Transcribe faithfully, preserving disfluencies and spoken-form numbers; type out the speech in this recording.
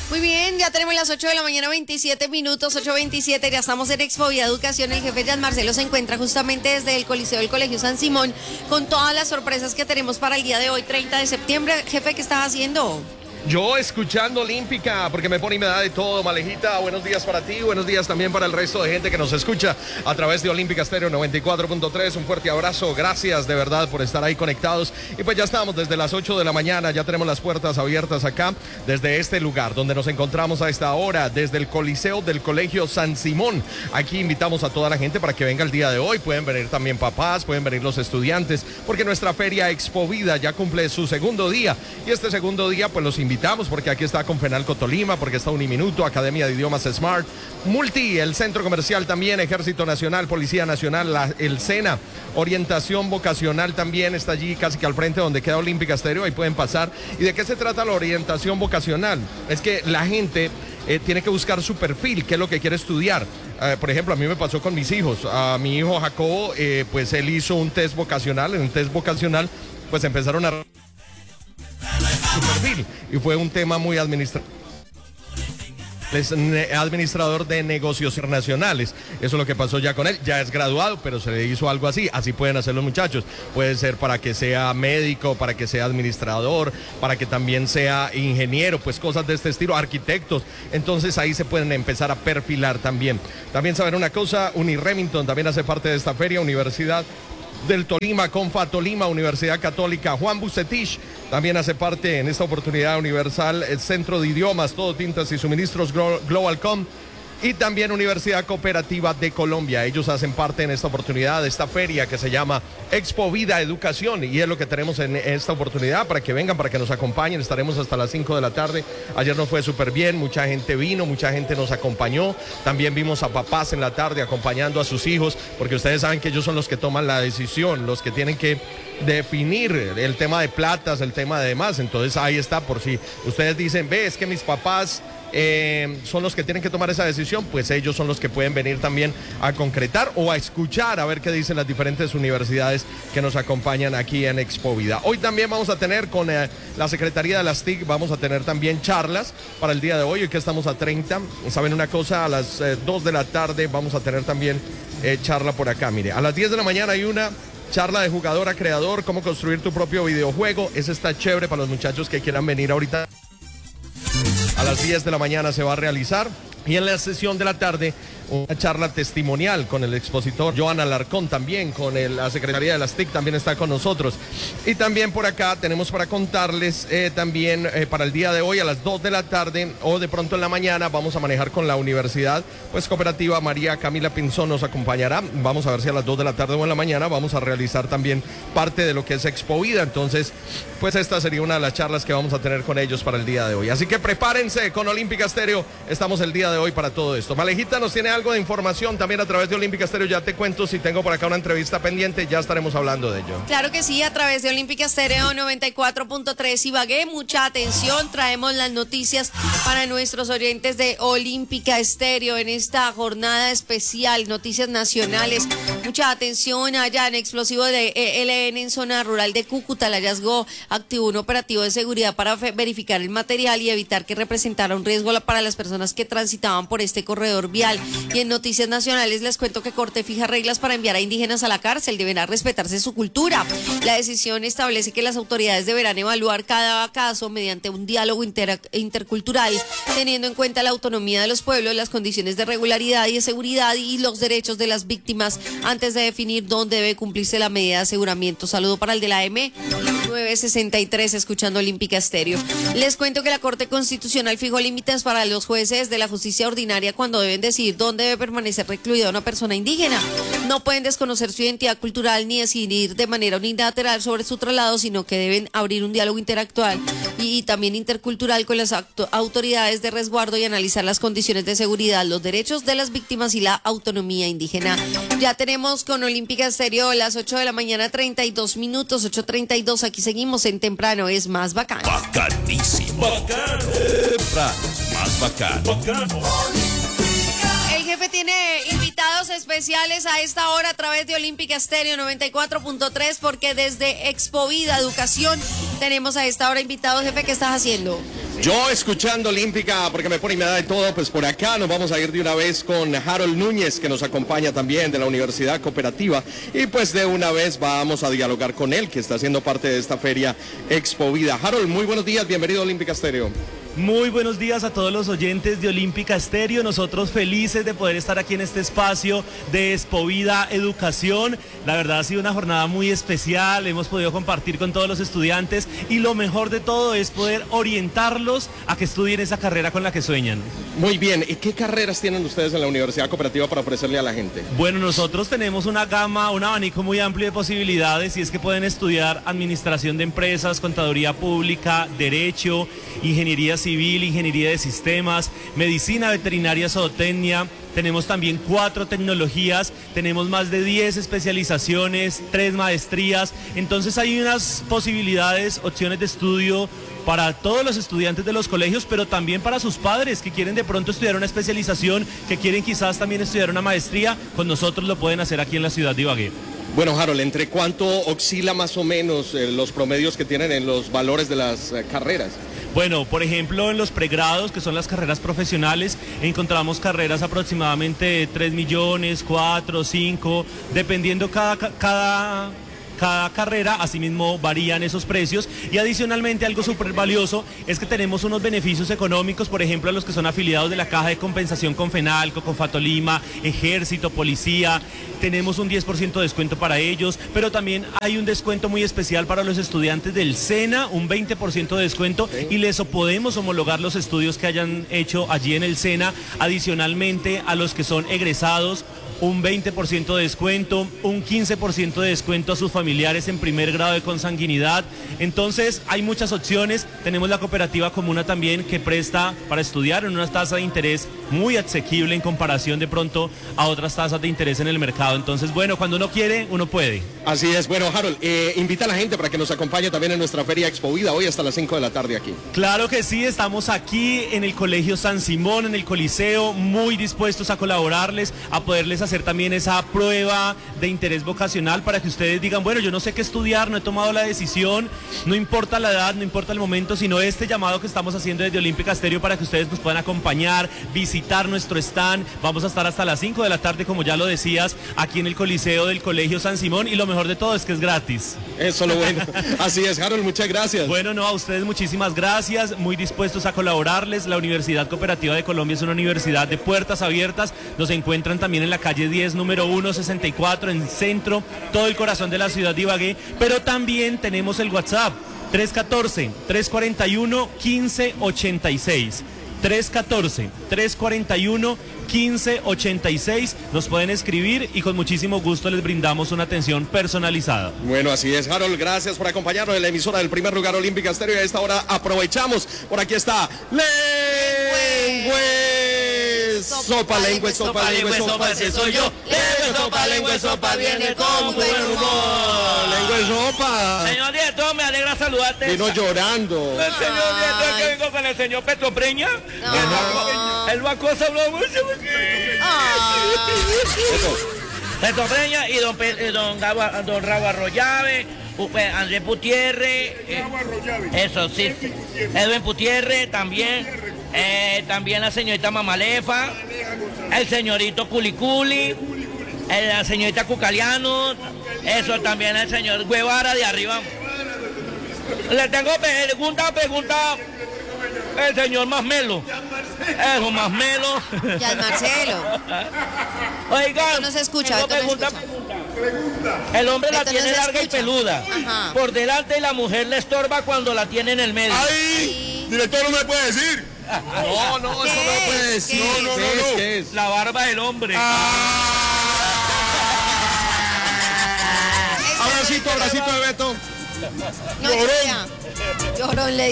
Muy bien, ya tenemos las ocho de la mañana, veintisiete minutos, ocho veintisiete, ya estamos en Expo Vida Educación. El jefe Jan Marcelo se encuentra justamente desde el Coliseo del Colegio San Simón con todas las sorpresas que tenemos para el día de hoy, treinta de septiembre. Jefe, ¿qué estás haciendo? Yo escuchando Olímpica, porque me pone y me da de todo. Malejita, buenos días para ti, buenos días también para el resto de gente que nos escucha a través de Olímpica Estéreo noventa y cuatro punto tres. Un fuerte abrazo, gracias de verdad por estar ahí conectados. Y pues ya estamos desde las ocho de la mañana, ya tenemos las puertas abiertas acá, desde este lugar donde nos encontramos a esta hora, desde el Coliseo del Colegio San Simón. Aquí invitamos a toda la gente para que venga el día de hoy. Pueden venir también papás, pueden venir los estudiantes, porque nuestra feria Expo Vida ya cumple su segundo día. Y este segundo día pues los invitamos Invitamos porque aquí está Confenalco Tolima, porque está Uniminuto, Academia de Idiomas Smart, Multi, el Centro Comercial también, Ejército Nacional, Policía Nacional, la, el SENA, Orientación Vocacional también está allí casi que al frente donde queda Olímpica Estéreo, ahí pueden pasar. ¿Y de qué se trata la orientación vocacional? Es que la gente eh, tiene que buscar su perfil, qué es lo que quiere estudiar. Uh, por ejemplo, a mí me pasó con mis hijos, a mi hijo Jacobo, eh, pues él hizo un test vocacional, en el test vocacional pues empezaron a... su perfil y fue un tema muy administrativo. Es administrador de negocios internacionales. Eso es lo que pasó ya con él. Ya es graduado, pero se le hizo algo así. Así pueden hacer los muchachos. Puede ser para que sea médico, para que sea administrador, para que también sea ingeniero, pues cosas de este estilo, arquitectos. Entonces ahí se pueden empezar a perfilar también. También saber una cosa, Uniremington también hace parte de esta feria, Universidad del Tolima, Confa Tolima, Universidad Católica Juan Bucetich, también hace parte en esta oportunidad Universal, el Centro de Idiomas, todo tintas y suministros Globalcom, y también Universidad Cooperativa de Colombia. Ellos hacen parte en esta oportunidad de esta feria que se llama Expo Vida Educación, y es lo que tenemos en esta oportunidad para que vengan, para que nos acompañen. Estaremos hasta las cinco de la tarde. Ayer nos fue súper bien, mucha gente vino, mucha gente nos acompañó. También vimos a papás en la tarde acompañando a sus hijos, porque ustedes saben que ellos son los que toman la decisión, los que tienen que definir el tema de platas, el tema de demás. Entonces ahí está, por si ustedes dicen, ve, es que mis papás Eh, son los que tienen que tomar esa decisión, pues ellos son los que pueden venir también a concretar o a escuchar a ver qué dicen las diferentes universidades que nos acompañan aquí en Expo Vida. Hoy también vamos a tener con eh, la Secretaría de las T I C, vamos a tener también charlas para el día de hoy, hoy que estamos a treinta, saben una cosa, a las eh, dos de la tarde vamos a tener también eh, charla por acá, mire, a las diez de la mañana hay una charla de jugador a creador, cómo construir tu propio videojuego. Esa está chévere para los muchachos que quieran venir ahorita. A las diez de la mañana se va a realizar, y en la sesión de la tarde una charla testimonial con el expositor Joan Alarcón, también con el, la Secretaría de las T I C también está con nosotros. Y también por acá tenemos para contarles eh, también eh, para el día de hoy a las dos de la tarde o de pronto en la mañana vamos a manejar con la Universidad pues Cooperativa. María Camila Pinzón nos acompañará. Vamos a ver si a las dos de la tarde o en la mañana vamos a realizar también parte de lo que es Expo Vida. Entonces pues esta sería una de las charlas que vamos a tener con ellos para el día de hoy. Así que prepárense con Olímpica Estéreo. Estamos el día de hoy para todo esto. Malejita nos tiene algo de información también a través de Olímpica Estéreo. Ya te cuento, si tengo por acá una entrevista pendiente, ya estaremos hablando de ello. Claro que sí, a través de Olímpica Estéreo noventa y cuatro punto tres. Ibagué, mucha atención, traemos las noticias para nuestros oyentes de Olímpica Estéreo en esta jornada especial, noticias nacionales. Mucha atención allá en explosivo de E L N en zona rural de Cúcuta. El hallazgo activó un operativo de seguridad para verificar el material y evitar que representara un riesgo para las personas que transitaban por este corredor vial. Y en noticias nacionales les cuento que Corte fija reglas para enviar a indígenas a la cárcel. Deberá respetarse su cultura. La decisión establece que las autoridades deberán evaluar cada caso mediante un diálogo inter intercultural, teniendo en cuenta la autonomía de los pueblos, las condiciones de regularidad y de seguridad y los derechos de las víctimas antes de definir dónde debe cumplirse la medida de aseguramiento. Saludo para el de la M nueve sesenta y tres, escuchando Olímpica Estéreo. Les cuento que la Corte Constitucional fijó límites para los jueces de la justicia ordinaria cuando deben decidir dónde debe permanecer recluida una persona indígena. No pueden desconocer su identidad cultural ni decidir de manera unilateral sobre su traslado, sino que deben abrir un diálogo interactual y, y también intercultural con las autoridades de resguardo y analizar las condiciones de seguridad, los derechos de las víctimas y la autonomía indígena. Ya tenemos con Olímpica Estéreo las ocho de la mañana, treinta y dos minutos, ocho treinta y dos. Aquí seguimos en Temprano es más bacano. Bacanísimo. Bacano. Temprano es más bacano. Bacano. El jefe tiene invitados especiales a esta hora a través de Olímpica Estéreo noventa y cuatro punto tres, porque desde Expo Vida Educación tenemos a esta hora invitados. Jefe, ¿qué estás haciendo? Yo escuchando Olímpica, porque me pone y me da de todo, pues por acá nos vamos a ir de una vez con Harold Núñez, que nos acompaña también de la Universidad Cooperativa, y pues de una vez vamos a dialogar con él, que está haciendo parte de esta feria Expo Vida. Harold, muy buenos días, bienvenido a Olímpica Estéreo. Muy buenos días a todos los oyentes de Olímpica Estéreo. Nosotros felices de poder estar aquí en este espacio de Expo Vida Educación. La verdad ha sido una jornada muy especial, hemos podido compartir con todos los estudiantes y lo mejor de todo es poder orientarlos a que estudien esa carrera con la que sueñan. Muy bien, ¿y qué carreras tienen ustedes en la Universidad Cooperativa para ofrecerle a la gente? Bueno, nosotros tenemos una gama, un abanico muy amplio de posibilidades y es que pueden estudiar Administración de Empresas, Contaduría Pública, Derecho, Ingeniería Civil, Ingeniería de Sistemas, Medicina Veterinaria, Zootecnia. Tenemos también cuatro tecnologías, tenemos más de diez especializaciones, tres maestrías. Entonces hay unas posibilidades, opciones de estudio para todos los estudiantes de los colegios, pero también para sus padres que quieren de pronto estudiar una especialización, que quieren quizás también estudiar una maestría. Con nosotros lo pueden hacer aquí en la ciudad de Ibagué. Bueno, Harold, ¿entre cuánto oscila más o menos eh, los promedios que tienen en los valores de las eh, carreras? Bueno, por ejemplo, en los pregrados, que son las carreras profesionales, encontramos carreras aproximadamente de tres millones, cuatro, cinco, dependiendo cada, cada, cada carrera, asimismo varían esos precios. Y adicionalmente algo súper valioso es que tenemos unos beneficios económicos, por ejemplo, a los que son afiliados de la Caja de Compensación Confenalco, Confatolima, Ejército, Policía. Tenemos un diez por ciento de descuento para ellos, pero también hay un descuento muy especial para los estudiantes del SENA, un veinte por ciento de descuento, okay. Y les podemos homologar los estudios que hayan hecho allí en el SENA. Adicionalmente a los que son egresados, un veinte por ciento de descuento, un quince por ciento de descuento a sus familiares en primer grado de consanguinidad. Entonces hay muchas opciones. Tenemos la cooperativa comuna también, que presta para estudiar en una tasa de interés muy asequible en comparación de pronto a otras tasas de interés en el mercado. Entonces, bueno, cuando uno quiere, uno puede. Así es. Bueno, Harold, eh, invita a la gente para que nos acompañe también en nuestra feria Expo Vida hoy hasta las cinco de la tarde aquí. Claro que sí, estamos aquí en el Colegio San Simón, en el Coliseo, muy dispuestos a colaborarles, a poderles hacer también esa prueba de interés vocacional para que ustedes digan, bueno, yo no sé qué estudiar, no he tomado la decisión, no importa la edad, no importa el momento, sino este llamado que estamos haciendo desde Olímpica Estéreo para que ustedes nos puedan acompañar, visitar nuestro stand. Vamos a estar hasta las cinco de la tarde, como ya lo decías, aquí en el Coliseo del Colegio San Simón, y lo mejor de todo es que es gratis. Eso es lo bueno. Así es, Harold, muchas gracias. Bueno, no, a ustedes muchísimas gracias, muy dispuestos a colaborarles. La Universidad Cooperativa de Colombia es una universidad de puertas abiertas. Nos encuentran también en la calle diez, número uno sesenta y cuatro, en centro, todo el corazón de la ciudad de Ibagué, pero también tenemos el WhatsApp tres uno cuatro, tres cuatro uno, uno cinco ocho seis. tres uno cuatro, tres cuatro uno, uno cinco ocho seis. Nos pueden escribir y con muchísimo gusto les brindamos una atención personalizada. Bueno, así es, Harold, gracias por acompañarnos en la emisora del primer lugar Olímpica Estéreo. Y a esta hora aprovechamos, por aquí está Lengüe Sopa, Lengüe Sopa, Lengüe Sopa, ese soy yo. Lengüe Sopa, Lengüe Sopa, viene con buen humor. Lengüe Sopa. Señor director, me alegra saludarte. Vino llorando. El señor director, que vengo con el señor Petro Preña. No. Él va a cosa habló mucho. Petro Preña y don, Pe, don, Gaba, don Raúl Arroyave, Andrés Putierre, eh, eso sí, Edwin Putierre también, eh, también la señorita Mamalefa, el señorito Culiculi, eh, la señorita Cucaliano, eso también el señor Guevara de arriba. Le tengo pregunta, pregunta, el señor Masmelo. Eso, Masmelo. Ya es Marcelo. Oigan, no se escucha, tengo pregunta, escucha. pregunta. El hombre la Esto tiene no se larga escucha. y peluda. Ajá. Por delante y la mujer le estorba cuando la tiene en el medio. ¡Ay! Director, no me puede decir. No, no, eso no puede decir. ¿Qué No, no, ¿Qué no, es? no. ¿Qué es? La barba del hombre. Abracito, abracito de Beto. No, ya. Llorón le